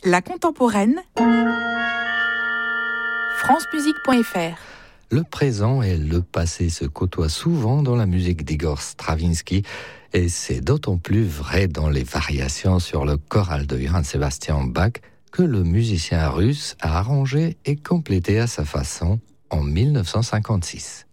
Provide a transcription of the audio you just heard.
La contemporaine, francemusique.fr. Le présent et le passé se côtoient souvent dans la musique d'Igor Stravinsky, et c'est d'autant plus vrai dans les variations sur le choral de Johann Sebastian Bach que le musicien russe a arrangé et complété à sa façon en 1956.